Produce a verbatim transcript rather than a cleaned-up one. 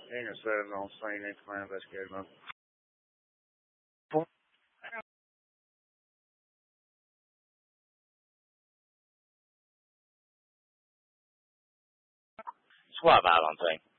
Daniel said I'm on Saint Nick Clan investigative mode. Squad Valentine.